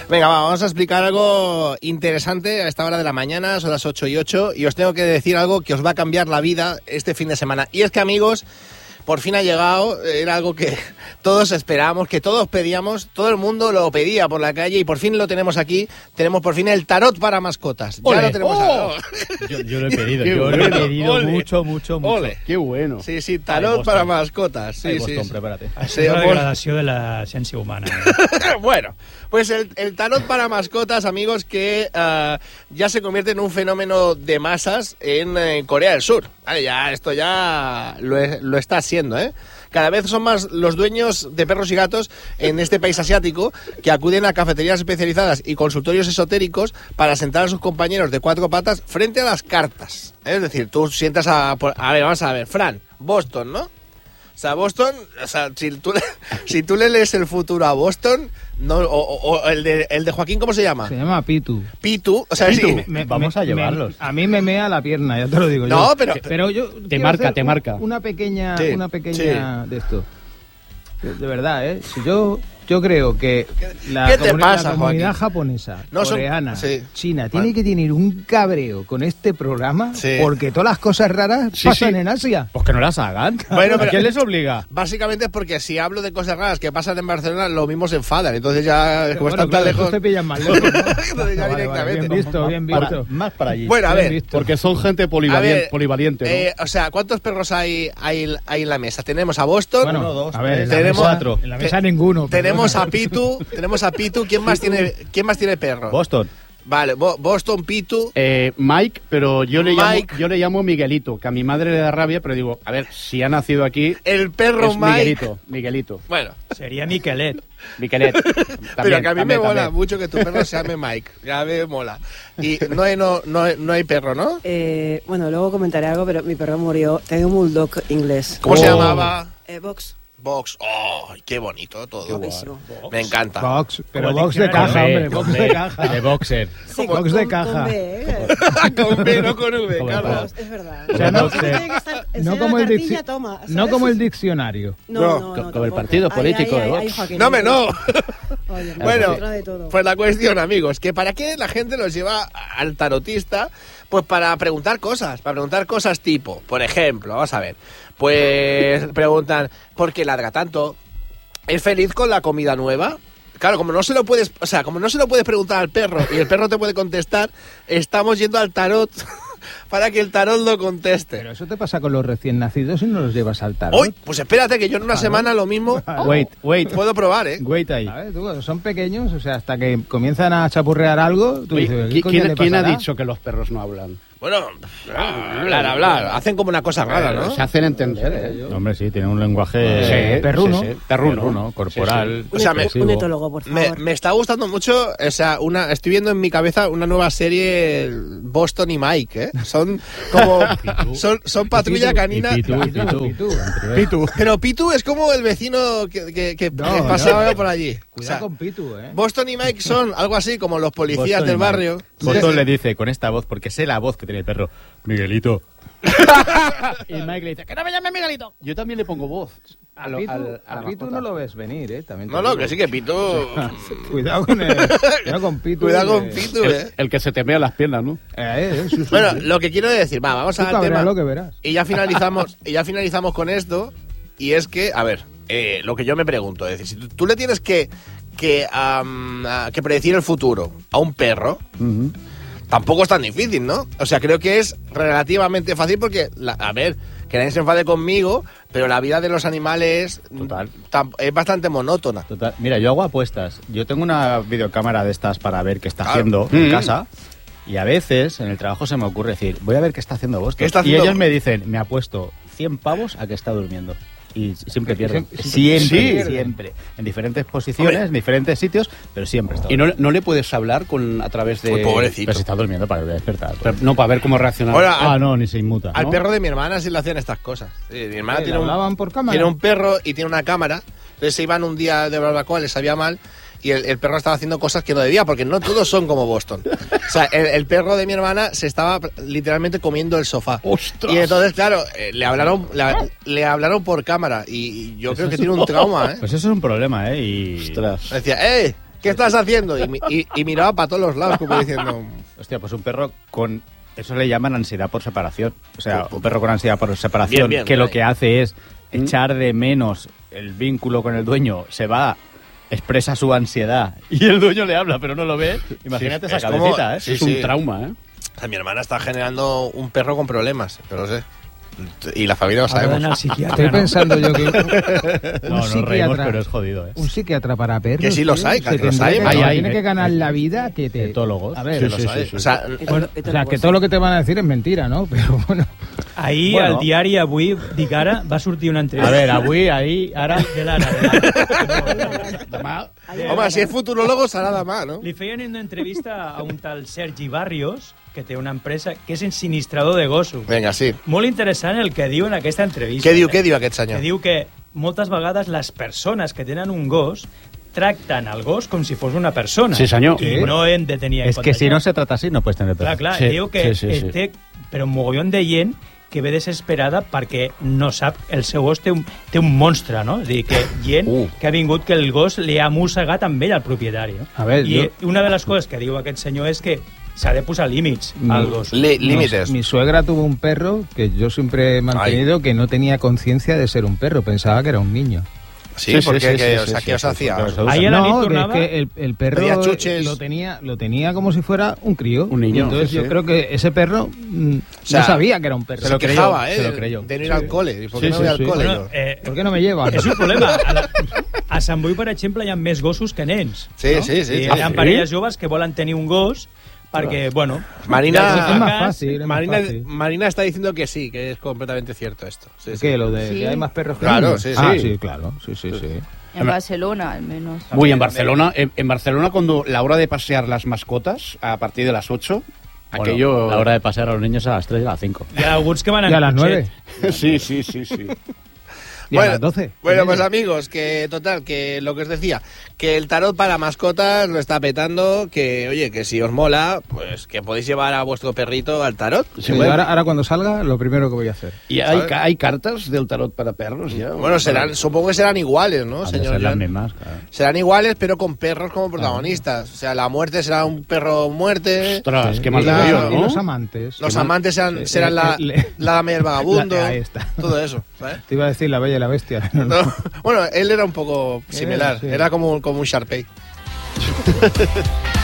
Venga, vamos a explicar algo interesante a esta hora de la mañana, son las 8:08, y os tengo que decir algo que os va a cambiar la vida este fin de semana. Y es que, amigos, por fin ha llegado, era algo que todos esperábamos, que todos pedíamos, todo el mundo lo pedía por la calle y por fin lo tenemos aquí. Tenemos por fin el tarot para mascotas. ¡Ole! Ya lo tenemos Yo lo he pedido, Ole. mucho. Ole. Qué bueno. Sí, tarot para mascotas. Sí, Boston, prepárate. Sí, És la degradació de la ciència humana. Bueno, pues el tarot para mascotas, amigos, que ya se convierte en un fenómeno de masas en Corea del Sur. Vale, esto ya lo está haciendo, ¿eh? Cada vez son más los dueños de perros y gatos en este país asiático que acuden a cafeterías especializadas y consultorios esotéricos para sentar a sus compañeros de cuatro patas frente a las cartas. Es decir, tú sientas a ver, vamos a ver, Fran, Boston, ¿no? O sea, Boston, o sea, si tú le lees el futuro a Boston, no, o el de Joaquín, ¿cómo se llama? Se llama Pitu. Pitu, o sea, Pitu. sí. Vamos a llevarlos. A mí me mea la pierna, ya te lo digo No, yo. pero yo te quiero marca, hacer te marca. Una pequeña, Sí, de esto. De verdad, ¿eh? Si yo creo que la ¿Qué te pasa, comunidad Joaquín? japonesa, No son- coreana, sí. china, Bueno. tiene que tener un cabreo con este programa Sí. porque todas las cosas raras Sí, pasan sí. en Asia. Pues que no las hagan. Bueno, ¿A pero- quién les obliga? básicamente es porque si hablo de cosas raras que pasan en Barcelona, lo mismo se enfadan. Entonces ya, como Bueno, están tan claro, lejos... estos te pillan más lejos, ¿no? Entonces ya Vale, directamente. bien visto. Más para allí. Bueno, a Bien ver, visto. Porque son gente a ver, polivaliente, ¿no? o sea, ¿cuántos perros hay en la mesa? Tenemos a Boston, Bueno, Uno, dos, a ver, en la tenemos- mesa- cuatro. En la mesa ninguno. tenemos perdona. a Pitu, ¿quién más tiene perros? Boston. Vale, Boston, Pitu. Mike, pero yo Mike. le llamo Miguelito, que a mi madre le da rabia, pero digo, a ver, si ha nacido aquí, El perro es Mike. Miguelito. Bueno, Seria Miquelet. Miquelet. pero que a mí me mola también. mucho que tu perro se llame Mike. Ya me mola. Y no hay perro, ¿no? Bueno, luego comentaré algo, pero mi perro murió. Tenía un bulldog inglés. ¿Cómo se llamaba? Box. Box. ¡Oh, qué bonito todo! Guapísimo. Me encanta. Box, pero Como el box de diccionario. caja, hombre, box de caja. De boxer. Sí, Box de caja. Con B, ¿eh? Con B, no con V, Como Carlos. Es verdad. O sea, no- Eso tiene que estar- No enseña como la el cartilla, dicci- toma, ¿sabes? no como el diccionario. No, Como el tampoco. partido político de Vox. Joaquín, No, no. Oye, Bueno, otra de todo. pues la cuestión, amigos, que para qué la gente los lleva al tarotista, pues para preguntar cosas tipo, por ejemplo, vamos a ver, pues preguntan, ¿por qué ladra tanto? ¿Es feliz con la comida nueva? Claro, como no se lo puedes preguntar al perro y el perro te puede contestar, estamos yendo al tarot para que el tarot lo conteste. Pero eso te pasa con los recién nacidos y no los llevas al tarot. Uy, pues espérate que yo en una semana lo mismo Wait. puedo probar, ¿eh? Wait ahí. ¿Sabes? Tú, cuando son pequeños, o sea, hasta que comienzan a chapurrear algo, tú Oye, dices, ¿qué coño le ¿quién ha pasará? dicho que los perros no hablan? Bueno, hablar. Hacen como una cosa rara, ¿no? Se hacen entender, ¿eh? Hombre, sí, tiene un lenguaje perruno. Perruno. corporal. O sea, Un etólogo, por favor. Me está gustando mucho, o sea, estoy viendo en mi cabeza una nueva serie, Boston y Mike, ¿eh? Son como, son patrulla canina. Pitu. Pero Pitu es como el vecino que No, pasaba por allí. O sea, Cuidado con Pitu, ¿eh? Boston y Mike son algo así como los policías Boston y del Mike. barrio. Boston le dice con esta voz, porque sé la voz que tiene el perro, Miguelito. Y Mike le dice, que no me llame Miguelito. Yo también le pongo voz. A Pitu, a la Pitu mascota. no lo ves venir, ¿eh? También te No, digo. que sí que Pitu... Cuidado con Pitu. Cuidado con Pitu, ¿eh? El que se te mea las piernas, ¿no? Bueno, lo que quiero decir, vamos al tema. lo que verás. Y ya finalizamos con esto. Y es que, a ver, lo que yo me pregunto, es decir, si tú le tienes que predecir el futuro a un perro, tampoco es tan difícil, ¿no? O sea, creo que es relativamente fácil porque, a ver, que nadie se enfade conmigo, pero la vida de los animales Total. Es bastante monótona. Total. Mira, yo hago apuestas. Yo tengo una videocámara de estas para ver qué está Claro. haciendo en casa. Y a veces en el trabajo se me ocurre decir, voy a ver qué está haciendo Boston. ¿Qué está Y haciendo? ellos me dicen, me apuesto 100 pavos a que está durmiendo. Y siempre pierde. siempre pierde. Siempre. En diferentes posiciones, Hombre. en diferentes sitios, pero siempre está Y durmiendo. no le puedes hablar a través de... Uy, pobrecito. Pero si está durmiendo para despertar. Pero no, para ver cómo reacciona. Ahora, No, ni se inmuta. al ¿no? perro de mi hermana sí le hacían estas cosas. Sí, mi hermana ¿Le hablaban por cámara? tiene un perro y tiene una cámara. Entonces se iban un día de barbacoa, les sabía mal. Y el perro estaba haciendo cosas que no debía, porque no todos son como Boston. O sea, el perro de mi hermana se estaba literalmente comiendo el sofá. ¡Ostras! Y entonces, claro, le hablaron por cámara. Y yo creo que tiene un trauma, ¿eh? Pues eso es un problema, ¿eh? Y... Ostras. Decía, ¿qué estás haciendo? Y miraba para todos los lados, como diciendo... Hostia, pues un perro con... Eso le llaman ansiedad por separación. O sea, un perro con ansiedad por separación, Bien, que lo que hace es echar de menos el vínculo con el dueño, se va, expresa su ansiedad y el dueño le habla, pero no lo ve. Imagínate esa es como- cabecita, ¿eh? sí, Es un trauma, ¿eh? O sea, mi hermana está generando un perro con problemas, pero lo sé. Y la familia lo Ahora sabemos. van al psiquiatra, Estoy ¿no? pensando yo que No, nos reímos, pero es jodido, ¿eh? un psiquiatra para perros. Que sí los tío, hay, se que los tendría hay, que- hay, tiene que ganar la vida que te... Etólogos. A ver, Que los hay. O sea, o sea, que todo lo que te van a decir es mentira, ¿no? Pero bueno... Ahir, Bueno. al diari Avui, dic ara, va sortir una entrevista. A ver, avui, ahí, ara... De l'ara. Demà, home, si és futuròlogo serà demà, no? Li feien una entrevista a un tal Sergi Barrios, que té una empresa que és ensinistrador de gossos. Vinga, sí. Molt interessant el que diu en aquesta entrevista. Què diu aquest Que senyor? diu que moltes vegades les persones que tenen un gos tracten el gos com si fos una persona. Sí, senyor. I no hem de tenir en Es compte que si això. no se trata así, no puedes tener perro. Clar, clar, Sí, diu que sí, sí, sí. té però un mogollón de gent que ve desesperada perquè no sap el seu gos té un monstre, no? És a dir, que gent que ha vingut que el gos li ha mossegat amb ell al propietari. No? A ver, I yo- una de les coses que diu aquest senyor és que s'ha de posar límits al gos. Límites. Mi suegra tuvo un perro que yo siempre he mantenido que no tenía conciencia de ser un perro, pensaba que era un niño. Sí, Sí, porque sí, sí, que, sí, o sea, sí, ¿qué os sí, hacía? Ahí a la nit No, que es tornava... que el perro Pedía chuches. lo tenía como si fuera un crío. Un niño, Y entonces sí, yo sí. creo que ese perro sea, no sabía que era un perro. Se lo quejaba, se lo creyó. de no ir al cole. ¿Y por qué Sí, no voy sí, al sí. cole? Bueno, yo? ¿Por qué no me llevan? és un problema. A Sant Boi, per exemple, hi ha més gossos que nens. Sí, no? sí, sí, I sí. hi ha Ah, parelles joves que volen tenir un gos perquè, bueno... Marina- es más fácil. es más Marina, fácil. Marina está diciendo que sí, que es completamente cierto esto. Sí, sí. ¿Qué? Lo de Sí. que hay más perros que Claro, niños. sí, Ah, sí. sí, claro. Sí, sí, sí. En Barcelona, al menos. Uy, en Barcelona cuando la hora de pasear las mascotas a partir de las 8, Bueno, aquello... la hora de pasear a los niños a las 3 y a las 5. Hi ha alguns que van en Y a las cotxet. 9. Sí, sí, sí, sí. Y a las 12. Bueno, pues amigos, que total, que lo que os decía, que el tarot para mascotas lo está petando, que oye, que si os mola, pues que podéis llevar a vuestro perrito al tarot. Sí, ahora cuando salga, lo primero que voy a hacer. ¿Y hay cartas del tarot para perros ya? Bueno, supongo que serán iguales, ¿no, Han de señor ser las Joan? mismas, claro. Serán iguales, pero con perros como protagonistas. O sea, la muerte será un perro muerte. Ostras, qué Y mal la- rollo, y ¿no? los amantes. Los amantes serán, Sí, serán la dama y el vagabundo. Ahí está. Todo eso, ¿sabes? Te iba a decir la bella y la bestia. No, no. No, bueno, él era un poco similar. sí. Era como un Sharpei.